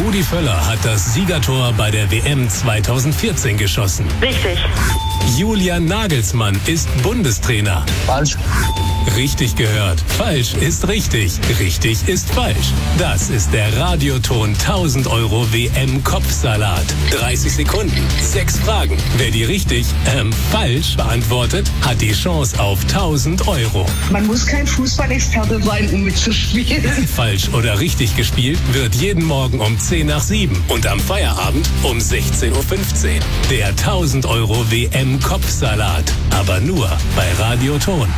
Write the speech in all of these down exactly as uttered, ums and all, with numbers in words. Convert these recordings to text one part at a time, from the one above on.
Rudi Völler hat das Siegertor bei der W M zweitausendvierzehn geschossen. Richtig. Julian Nagelsmann ist Bundestrainer. Falsch. Richtig gehört. Falsch ist richtig. Richtig ist falsch. Das ist der Radioton tausend Euro W M-Kopfsalat. dreißig Sekunden, sechs Fragen. Wer die richtig, ähm, falsch beantwortet, hat die Chance auf tausend Euro. Man muss kein Fußballexperte sein, um mitzuspielen. Falsch oder richtig gespielt wird jeden Morgen um zehn nach sieben und am Feierabend um sechzehn Uhr fünfzehn. Der tausend Euro W M-Kopfsalat. Aber nur bei Radioton.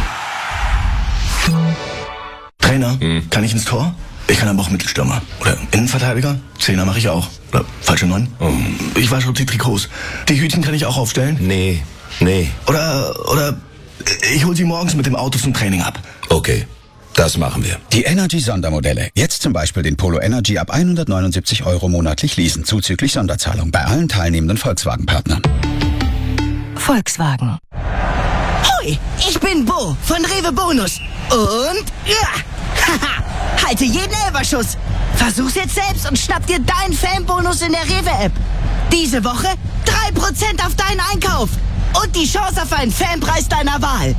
Trainer, hm. kann ich ins Tor? Ich kann aber auch Mittelstürmer. Oder Innenverteidiger? Zehner mache ich auch. Oder falsche Neun? Oh. Ich wasche die Trikots. Die Hütchen kann ich auch aufstellen? Nee, nee. Oder, oder ich hole sie morgens mit dem Auto zum Training ab. Okay, das machen wir. Die Energy-Sondermodelle. Jetzt zum Beispiel den Polo Energy ab hundertneunundsiebzig Euro monatlich leasen, zuzüglich Sonderzahlung bei allen teilnehmenden Volkswagen-Partnern. Volkswagen. Hoi, ich bin Bo von Rewe Bonus. Und ja, haha, halte jeden Elberschuss. Versuch's jetzt selbst und schnapp dir deinen Fanbonus in der Rewe-App. Diese Woche drei Prozent auf deinen Einkauf. Und die Chance auf einen Fanpreis deiner Wahl.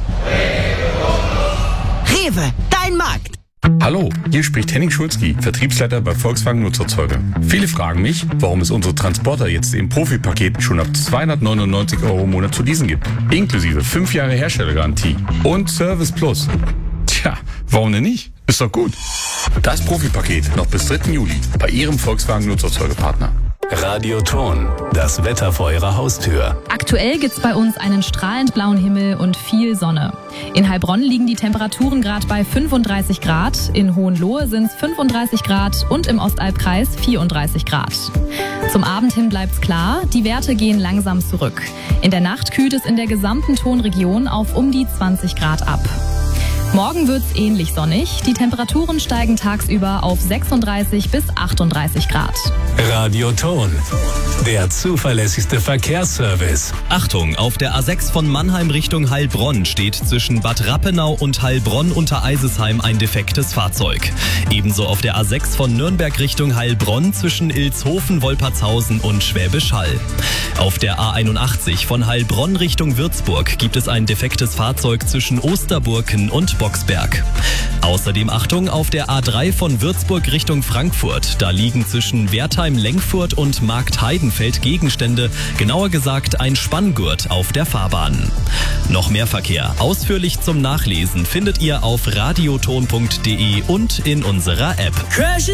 Rewe, dein Markt. Hallo, hier spricht Henning Schulzki, Vertriebsleiter bei Volkswagen Nutzerzeuger. Viele fragen mich, warum es unsere Transporter jetzt im Profi-Paket schon ab zweihundertneunundneunzig Euro im Monat zu leasen gibt. Inklusive fünf Jahre Herstellergarantie und Service Plus. Tja, warum denn nicht? Ist doch gut. Das Profi-Paket noch bis dritten Juli bei Ihrem Volkswagen Nutzerzeugerpartner. Radioton, das Wetter vor Ihrer Haustür. Aktuell gibt's bei uns einen strahlend blauen Himmel und viel Sonne. In Heilbronn liegen die Temperaturen gerade bei fünfunddreißig Grad, in Hohenlohe sind's fünfunddreißig Grad und im Ostalbkreis vierunddreißig Grad. Zum Abend hin bleibt's klar, die Werte gehen langsam zurück. In der Nacht kühlt es in der gesamten Tonregion auf um die zwanzig Grad ab. Morgen wird's ähnlich sonnig. Die Temperaturen steigen tagsüber auf sechsunddreißig bis achtunddreißig Grad. Radioton, der zuverlässigste Verkehrsservice. Achtung, auf der A sechs von Mannheim Richtung Heilbronn steht zwischen Bad Rappenau und Heilbronn unter Eisesheim ein defektes Fahrzeug. Ebenso auf der A sechs von Nürnberg Richtung Heilbronn zwischen Ilshofen, Wolpertshausen und Schwäbisch Hall. Auf der A einundachtzig von Heilbronn Richtung Würzburg gibt es ein defektes Fahrzeug zwischen Osterburken und Boxberg. Außerdem Achtung auf der A drei von Würzburg Richtung Frankfurt. Da liegen zwischen Wertheim-Lengfurt und Marktheidenfeld Gegenstände, genauer gesagt ein Spanngurt auf der Fahrbahn. Noch mehr Verkehr, ausführlich zum Nachlesen, findet ihr auf radioton punkt de und in unserer App.